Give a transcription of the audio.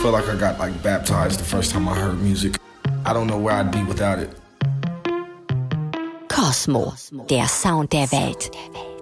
feel like I got like baptized the first time I heard music. I don't know where I'd be without it. Kosmo, der Sound der Welt.